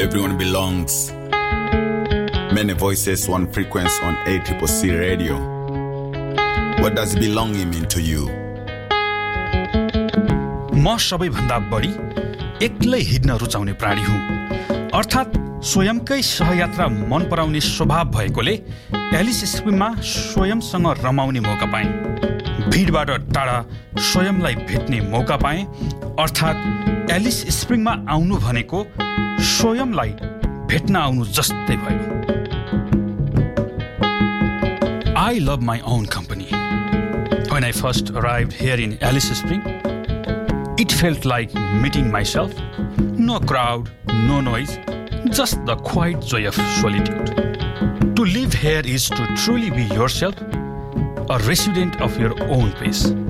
everyone belongs. Many voices, one frequency on ACCC radio. What does belonging mean to you? म सबैभन्दा बढी एक्लै हिँड्न रुचाउने प्राणी हुँ। अर्थात् स्वयंकै सहयात्रा मन पराउने स्वभाव भएकोले एलिस स्प्रिङमा स्वयंसँग रमाउने मौका पाएँ। भिडबाट टाढा स्वयंलाई भेट्ने मौका पाएँ। अर्थात् एलिस स्प्रिङमा आउनु भनेको स्वयंलाई भेट्न आउनु जस्तै भयो। I love my own company. When I first arrived here in Alice Springs, it felt like meeting myself. No crowd, no noise, just the quiet joy of solitude. To live here is to truly be yourself, a resident of your own place.